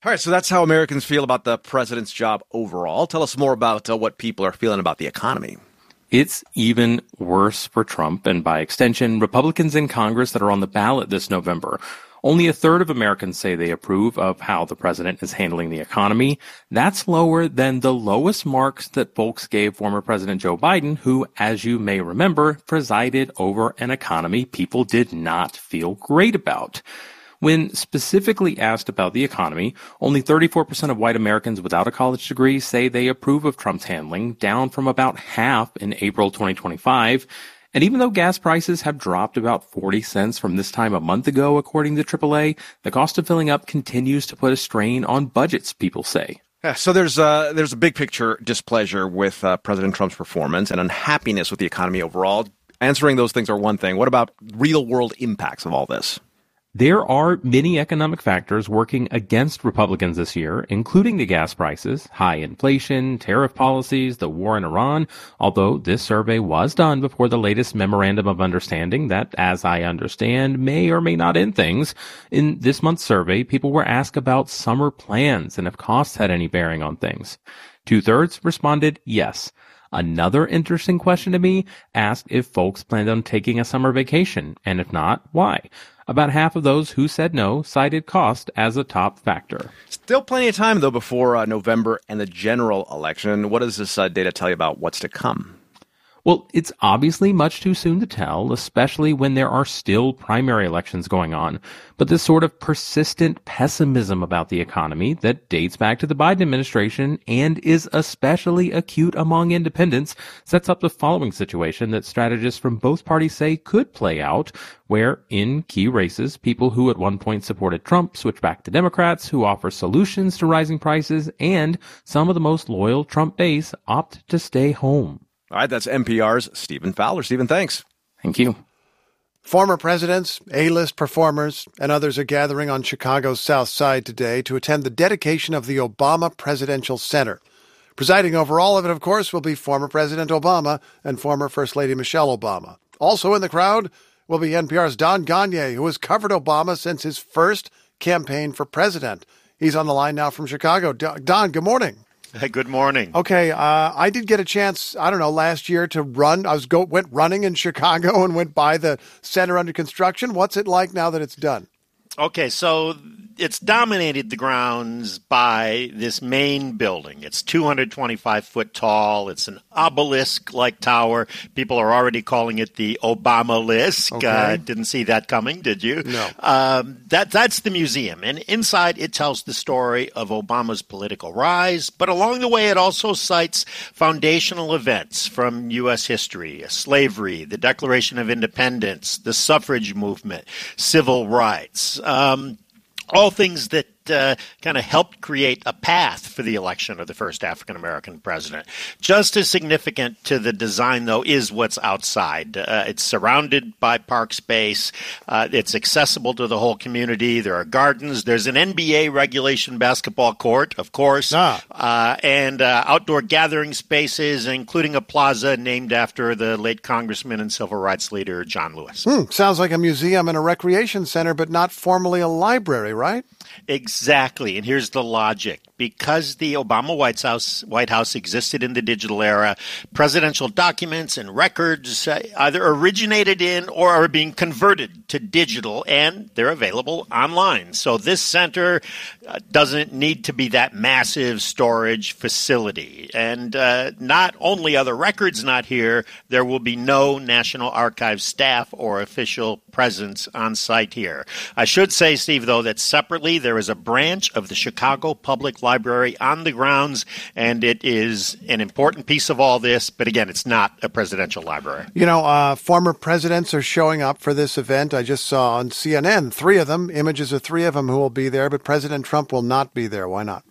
All right, so that's how Americans feel about the president's job overall. Tell us more about uh, what people are feeling about the economy. It's even worse for Trump and, by extension, Republicans in Congress that are on the ballot this November. Only a third of Americans say they approve of how the president is handling the economy. That's lower than the lowest marks that folks gave former President Joe Biden, who, as you may remember, presided over an economy people did not feel great about. When specifically asked about the economy, only thirty-four percent of white Americans without a college degree say they approve of Trump's handling, down from about half in April twenty twenty-five. And even though gas prices have dropped about forty cents from this time a month ago, according to triple A, the cost of filling up continues to put a strain on budgets, people say. Yeah, so there's uh, there's a big picture displeasure with uh, President Trump's performance and unhappiness with the economy overall. Answering those things are one thing. What about real-world impacts of all this? There are many economic factors working against Republicans this year, including the gas prices, high inflation, tariff policies, the war in Iran, although this survey was done before the latest memorandum of understanding that, as I understand, may or may not end things. In this month's survey, people were asked about summer plans and if costs had any bearing on things. Two-thirds responded yes. Another interesting question to me asked if folks planned on taking a summer vacation, and if not, why? About half of those who said no cited cost as a top factor. Still plenty of time, though, before uh, November and the general election. What does this uh, data tell you about what's to come? Well, it's obviously much too soon to tell, especially when there are still primary elections going on. But this sort of persistent pessimism about the economy that dates back to the Biden administration and is especially acute among independents sets up the following situation that strategists from both parties say could play out, where in key races, people who at one point supported Trump switch back to Democrats who offer solutions to rising prices, and some of the most loyal Trump base opt to stay home. All right, that's N P R's Stephen Fowler. Stephen, thanks. Thank you. Former presidents, A-list performers, and others are gathering on Chicago's South Side today to attend the dedication of the Obama Presidential Center. Presiding over all of it, of course, will be former President Obama and former First Lady Michelle Obama. Also in the crowd will be N P R's Don Gonyea, who has covered Obama since his first campaign for president. He's on the line now from Chicago. Don, good morning. Hey, good morning. Okay, uh, I did get a chance, I don't know, last year to run. I was go went running in Chicago and went by the center under construction. What's it like now that it's done? Okay, so it's dominated the grounds by this main building. It's two hundred twenty-five foot tall. It's an obelisk-like tower. People are already calling it the Obama-lisk. Okay. Uh, didn't see that coming, did you? No. Um, that that's the museum, and inside it tells the story of Obama's political rise. But along the way, it also cites foundational events from U S history: slavery, the Declaration of Independence, the suffrage movement, civil rights. Um, all things that uh, kind of helped create a path for the election of the first African-American president. Just as significant to the design, though, is what's outside. Uh, it's surrounded by park space. Uh, it's accessible to the whole community. There are gardens. There's an N B A regulation basketball court, of course, ah. uh, and uh, outdoor gathering spaces, including a plaza named after the late Congressman and civil rights leader John Lewis. Hmm, sounds like a museum and a recreation center, but not formally a library, right? Exactly. And here's the logic. Because the Obama White House, White House existed in the digital era, presidential documents and records uh, either originated in or are being converted to digital, and they're available online. So this center uh, doesn't need to be that massive storage facility. And uh, not only are the records not here, there will be no National Archives staff or official presence on site here. I should say, Steve, though, that separately there is a branch of the Chicago Public Library on the grounds, and it is an important piece of all this. But again, it's not a presidential library. You know, uh, former presidents are showing up for this event. I just saw on C N N, three of them, images of three of them who will be there, but President Trump will not be there. Why not?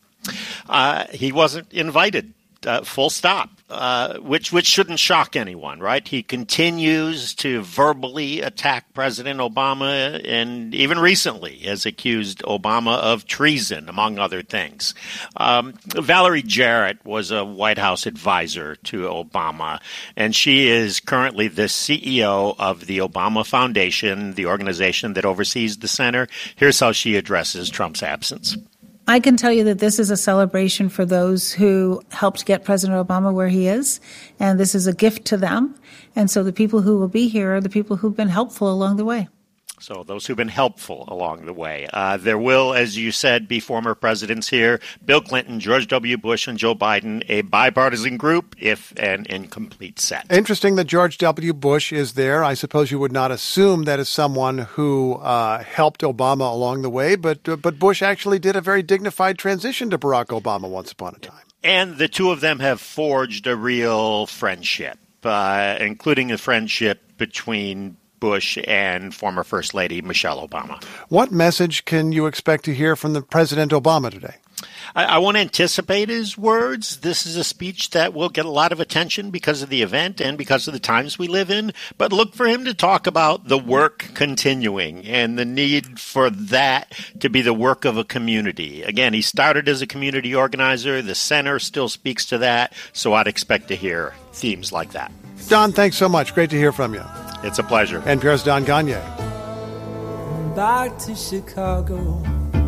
Uh, he wasn't invited. Uh, full stop, uh, which which shouldn't shock anyone, right? He continues to verbally attack President Obama, and even recently has accused Obama of treason, among other things. Um, Valerie Jarrett was a White House advisor to Obama, and she is currently the C E O of the Obama Foundation, the organization that oversees the center. Here's how she addresses Trump's absence. I can tell you that this is a celebration for those who helped get President Obama where he is, and this is a gift to them. And so the people who will be here are the people who've been helpful along the way. So those who've been helpful along the way. Uh, there will, as you said, be former presidents here, Bill Clinton, George W. Bush, and Joe Biden, a bipartisan group, if an incomplete set. Interesting that George W. Bush is there. I suppose you would not assume that is someone who uh, helped Obama along the way, but uh, but Bush actually did a very dignified transition to Barack Obama once upon a time. And the two of them have forged a real friendship, uh, including a friendship between Bush and former First Lady Michelle Obama. What message can you expect to hear from the President Obama today? I, I won't anticipate his words. This is a speech that will get a lot of attention because of the event and because of the times we live in. But look for him to talk about the work continuing and the need for that to be the work of a community. Again, he started as a community organizer. The center still speaks to that. So I'd expect to hear themes like that. Don, thanks so much. Great to hear from you. It's a pleasure. N P R's Don Gonyea. Back to Chicago.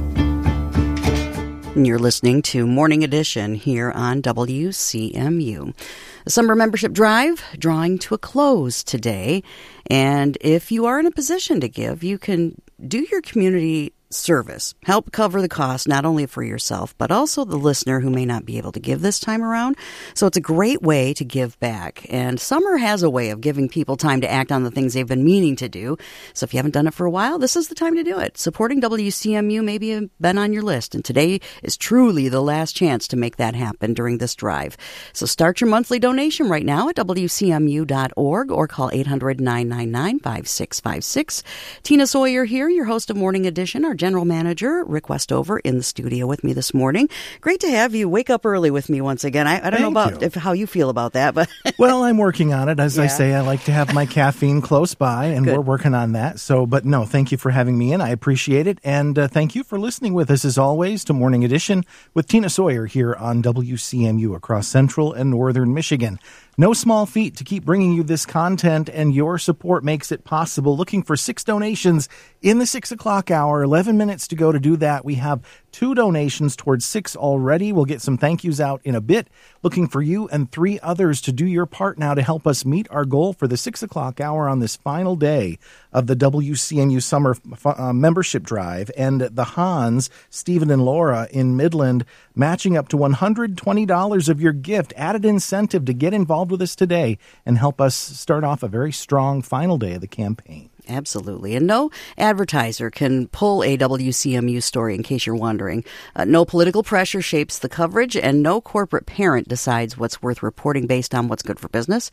You're listening to Morning Edition here on W C M U. The summer membership drive drawing to a close today. And if you are in a position to give, you can do your community service. Help cover the cost, not only for yourself, but also the listener who may not be able to give this time around. So it's a great way to give back. And summer has a way of giving people time to act on the things they've been meaning to do. So if you haven't done it for a while, this is the time to do it. Supporting W C M U may be been on your list. And today is truly the last chance to make that happen during this drive. So start your monthly donation right now at W C M U dot org or call eight hundred, nine nine nine, five six five six. Tina Sawyer here, your host of Morning Edition. Our General Manager, Rick Westover, in the studio with me this morning. Great to have you. Wake up early with me once again. I, I don't Thank know about you. if how you feel about that, but well, I'm working on it. As Yeah. I say, I like to have my caffeine close by, and Good. we're working on that. So, but no, thank you for having me in. I appreciate it, and uh, thank you for listening with us as always to Morning Edition with Tina Sawyer here on W C M U across Central and Northern Michigan. No small feat to keep bringing you this content, and your support makes it possible. Looking for six donations in the six o'clock hour, eleven minutes to go to do that. We have two donations towards six already. We'll get some thank yous out in a bit. Looking for you and three others to do your part now to help us meet our goal for the six o'clock hour on this final day of the W C M U Summer uh, Membership Drive. And the Hans, Stephen and Laura in Midland, matching up to one hundred twenty dollars of your gift. Added incentive to get involved with us today and help us start off a very strong final day of the campaign. Absolutely. And no advertiser can pull a W C M U story, in case you're wondering. Uh, no political pressure shapes the coverage, and no corporate parent decides what's worth reporting based on what's good for business.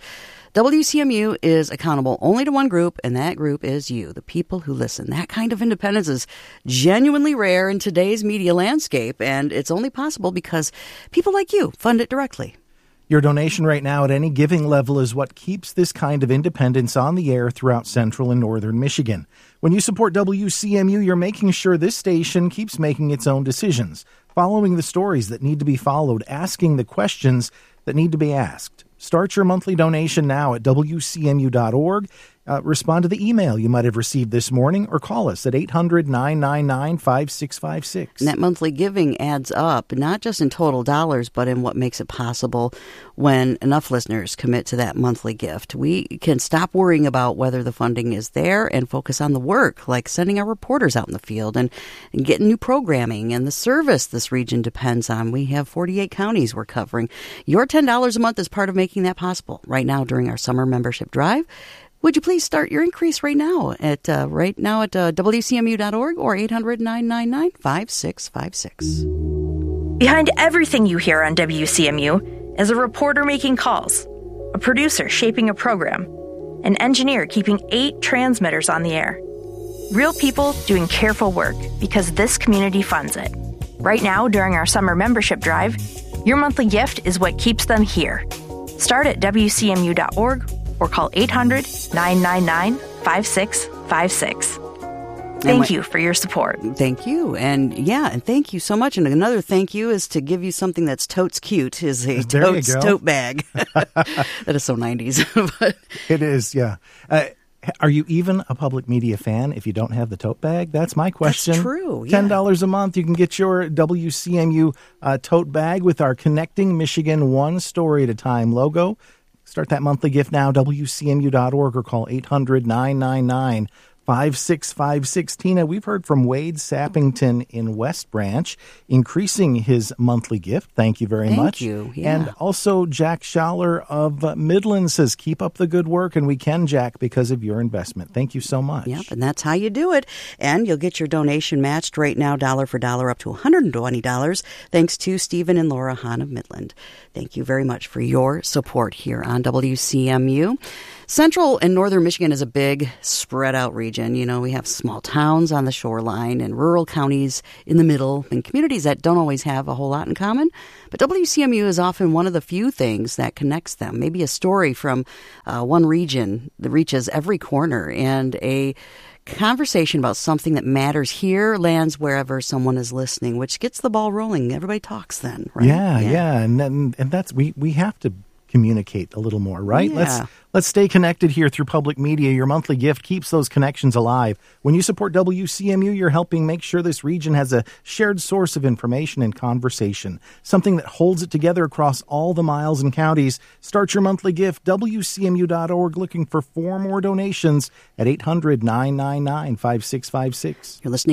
W C M U is accountable only to one group, and that group is you, the people who listen. That kind of independence is genuinely rare in today's media landscape, and it's only possible because people like you fund it directly. Your donation right now at any giving level is what keeps this kind of independence on the air throughout Central and Northern Michigan. When you support W C M U, you're making sure this station keeps making its own decisions, following the stories that need to be followed, asking the questions that need to be asked. Start your monthly donation now at W C M U dot org. Uh, respond to the email you might have received this morning or call us at eight hundred, nine nine nine, five six five six. And that monthly giving adds up, not just in total dollars, but in what makes it possible when enough listeners commit to that monthly gift. We can stop worrying about whether the funding is there and focus on the work, like sending our reporters out in the field and, and getting new programming and the service this region depends on. We have forty-eight counties we're covering. Your ten dollars a month is part of making that possible right now during our summer membership drive. Would you please start your increase right now at uh, right now at uh, W C M U dot org or eight hundred, nine nine nine, five six five six. Behind everything you hear on W C M U is a reporter making calls, a producer shaping a program, an engineer keeping eight transmitters on the air. Real people doing careful work because this community funds it. Right now, during our summer membership drive, your monthly gift is what keeps them here. Start at W C M U dot org or call eight hundred, nine nine nine, five six five six. Thank you for your support. Thank you. And yeah, and thank you so much. And another thank you is to give you something that's totes cute is a There you totes go. tote bag. That is so nineties. But It is, yeah. Uh, Are you even a public media fan if you don't have the tote bag? That's my question. That's true. Yeah. ten dollars a month, you can get your W C M U uh, tote bag with our Connecting Michigan One Story at a Time logo. Start that monthly gift now, W C M U dot org, or call eight hundred nine nine nine five six five six. Tina, we've heard from Wade Sappington in West Branch, increasing his monthly gift. Thank you very Thank much. you. Yeah. And also Jack Schaller of uh, Midland says, keep up the good work, and we can, Jack, because of your investment. Thank you so much. Yep, and that's how you do it. And you'll get your donation matched right now, dollar for dollar, up to one hundred twenty dollars, thanks to Stephen and Laura Hahn of Midland. Thank you very much for your support here on W C M U. Central and northern Michigan is a big, spread-out region. You know, we have small towns on the shoreline and rural counties in the middle and communities that don't always have a whole lot in common. But W C M U is often one of the few things that connects them. Maybe a story from uh, one region that reaches every corner, and a conversation about something that matters here lands wherever someone is listening, which gets the ball rolling. Everybody talks then, right? Yeah, yeah, yeah. And, and and that's we we have to communicate a little more, right? Yeah. Let's let's stay connected here through public media. Your monthly gift keeps those connections alive. When you support W C M U, you're helping make sure this region has a shared source of information and conversation, something that holds it together across all the miles and counties. Start your monthly gift, W C M U dot org, looking for four more donations at eight hundred nine nine nine five six five six. You're listening